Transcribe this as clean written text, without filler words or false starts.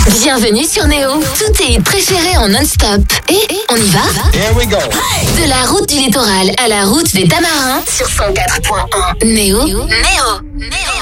Bienvenue sur Néo. Tous tes hits préférés en non-stop. Et on y va? Here we go. De la route du littoral à la route des Tamarins sur 104.1. Néo.